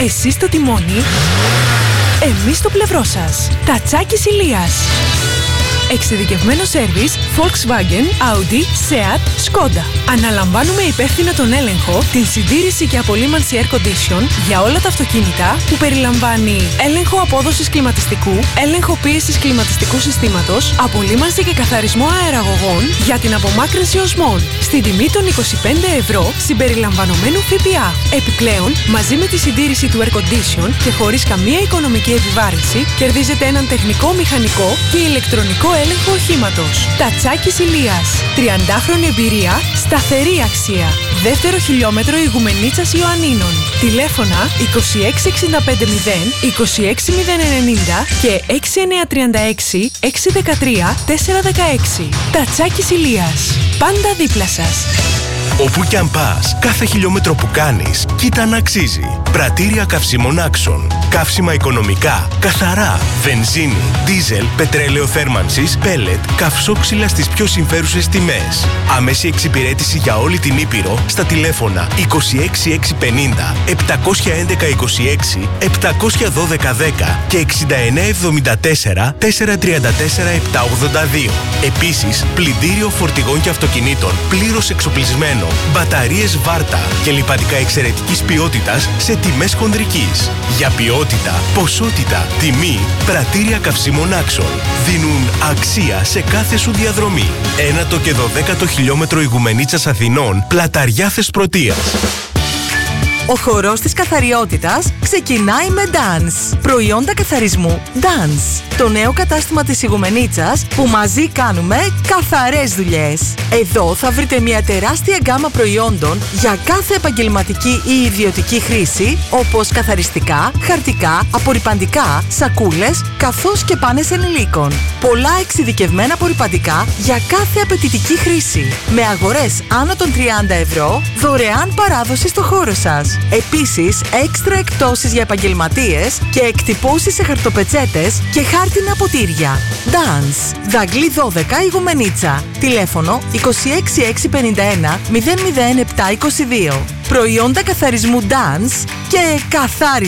Εσείς στο τιμόνι, εμείς στο πλευρό σας. Τατσάκης Ηλίας. Εξειδικευμένο σέρβις Volkswagen, Audi, Seat, Skoda. Αναλαμβάνουμε υπεύθυνα τον έλεγχο, την συντήρηση και απολύμανση air condition για όλα τα αυτοκίνητα, που περιλαμβάνει έλεγχο απόδοσης κλιματιστικού, έλεγχο πίεσης κλιματιστικού συστήματος, απολύμανση και καθαρισμό αεραγωγών για την απομάκρυνση οσμών. Στην τιμή των 25 ευρώ συμπεριλαμβανομένου ΦΠΑ. Επιπλέον, μαζί με τη συντήρηση του air condition και χωρίς καμία οικονομική επιβάρυνση, κερδίζετε έναν τεχνικό, μηχανικό και ηλεκτρονικό έλεγχο οχήματος. Τατσάκης Ηλίας. 30χρονη εμπειρία, σταθερή αξία. Δεύτερο χιλιόμετρο Ηγουμενίτσας Ιωαννίνων. Τηλέφωνα 26650 26090 και 6936 613 416. Τατσάκης Ηλίας. Πάντα δίπλα σας. Όπου κι αν πας, κάθε χιλιόμετρο που κάνεις, κοίτα να αξίζει. Πρατήρια καυσίμων Άξον. Καύσιμα οικονομικά, καθαρά. Βενζίνη, δίζελ, πετρέλαιο θέρμανσης, πέλετ, καυσόξυλα στις πιο συμφέρουσες τιμές. Άμεση εξυπηρέτηση για όλη την Ήπειρο στα τηλέφωνα 26650 711 26 712 10 και 6974 434 782. Επίσης, πλυντήριο φορτηγών και αυτοκινήτων πλήρως εξοπλισμένο, μπαταρίες Βάρτα και λιπαντικά εξαιρετικής ποιότητας σε τιμές χονδρικής. Για ποιότητα, ποσότητα, τιμή, πρατήρια καυσίμων Άξον δίνουν αξία σε κάθε σου διαδρομή. 1ο και 12ο χιλιόμετρο Ηγουμενίτσας Αθηνών, Πλαταριά Θεσπρωτείας. Ο χορός της καθαριότητας ξεκινάει με Dance. Προϊόντα καθαρισμού Dance. Το νέο κατάστημα της Ηγουμενίτσας που μαζί κάνουμε καθαρές δουλειές. Εδώ θα βρείτε μια τεράστια γκάμα προϊόντων για κάθε επαγγελματική ή ιδιωτική χρήση, όπως καθαριστικά, χαρτικά, απορρυπαντικά, σακούλες, καθώς και πάνες ενηλίκων. Πολλά εξειδικευμένα απορρυπαντικά για κάθε απαιτητική χρήση. Με αγορές άνω των 30 ευρώ, δωρεάν παράδοση στο χώρο σας. Επίσης, έξτρα εκπτώσεις για επαγγελματίες και εκτυπώσεις σε χαρτοπετσέτες και χάρτινα ποτήρια. Dance. Δαγλή 12 Ηγουμενίτσα. Τηλέφωνο 26651 00722. Προϊόντα καθαρισμού Dance και καθάριση.